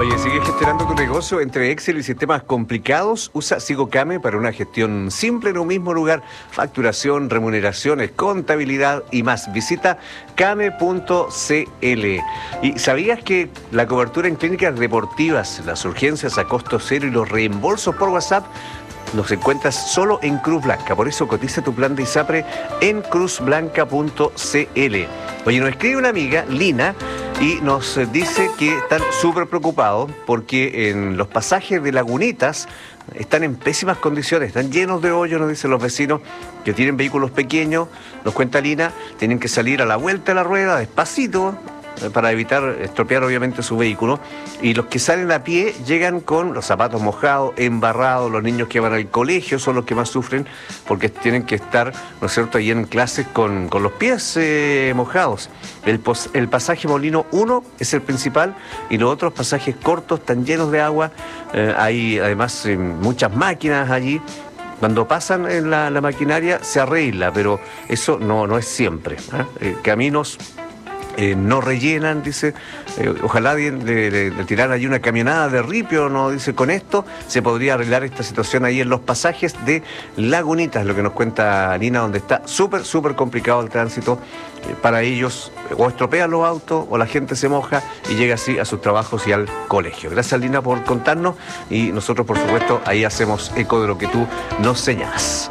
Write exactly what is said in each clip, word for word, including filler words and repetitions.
Oye, sigue gestionando tu negocio entre Excel y sistemas complicados. Usa SigoCame para una gestión simple en un mismo lugar. Facturación, remuneraciones, contabilidad y más. Visita came punto cl. ¿Y sabías que la cobertura en clínicas deportivas, las urgencias a costo cero y los reembolsos por WhatsApp los encuentras solo en Cruz Blanca? Por eso cotiza tu plan de ISAPRE en cruz blanca punto cl. Oye, nos escribe una amiga, Lina, y nos dice que están súper preocupados porque en los pasajes de Lagunitas están en pésimas condiciones, están llenos de hoyos, nos dicen los vecinos que tienen vehículos pequeños. Nos cuenta Lina, tienen que salir a la vuelta de la rueda despacito para evitar estropear obviamente su vehículo, y los que salen a pie llegan con los zapatos mojados, embarrados. Los niños que van al colegio son los que más sufren porque tienen que estar, ¿no es cierto?, ahí en clases con, con los pies eh, mojados. El, pos, el pasaje Molino uno es el principal y los otros pasajes cortos están llenos de agua. Eh, hay además eh, muchas máquinas allí. Cuando pasan en la, la maquinaria se arregla, pero eso no, no es siempre, ¿eh? Eh, caminos Eh, no rellenan, dice, eh, ojalá le, le, le tiraran allí una camionada de ripio, no, dice, con esto se podría arreglar esta situación ahí en los pasajes de Lagunitas, lo que nos cuenta Lina, donde está súper, súper complicado el tránsito eh, para ellos, o estropean los autos, o la gente se moja y llega así a sus trabajos y al colegio. Gracias, Lina, por contarnos, y nosotros, por supuesto, ahí hacemos eco de lo que tú nos señalas.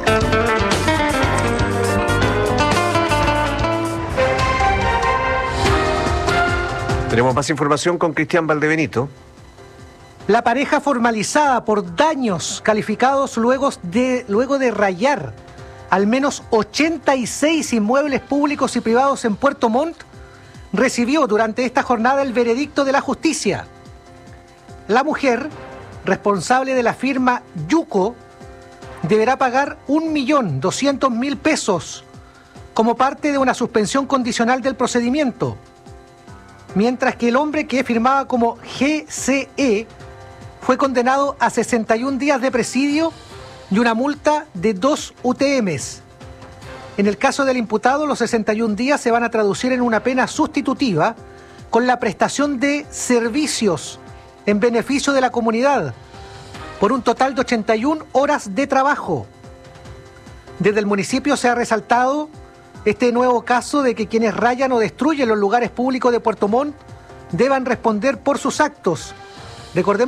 Tenemos más información con Cristian Valdebenito. La pareja formalizada por daños calificados luego de, luego de rayar al menos ochenta y seis inmuebles públicos y privados en Puerto Montt recibió durante esta jornada el veredicto de la justicia. La mujer, responsable de la firma Yuco, deberá pagar un millón doscientos mil pesos como parte de una suspensión condicional del procedimiento, mientras que el hombre, que firmaba como G C E, fue condenado a sesenta y un días de presidio y una multa de dos U T Ms. En el caso del imputado, los sesenta y un días se van a traducir en una pena sustitutiva con la prestación de servicios en beneficio de la comunidad por un total de ochenta y una horas de trabajo. Desde el municipio se ha resaltado este nuevo caso de que quienes rayan o destruyen los lugares públicos de Puerto Montt deban responder por sus actos. Recordemos